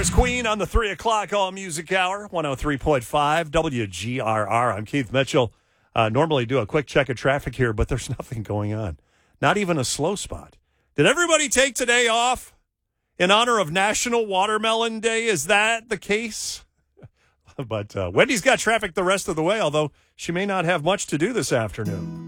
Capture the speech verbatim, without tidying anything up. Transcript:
Here's Queen on the three o'clock All Music Hour, one oh three point five W G R R. I'm Keith Mitchell. Uh, normally do a quick check of traffic here, but there's nothing going on. Not even a slow spot. Did everybody take today off in honor of National Watermelon Day? Is that the case? But uh, Wendy's got traffic the rest of the way, although she may not have much to do this afternoon.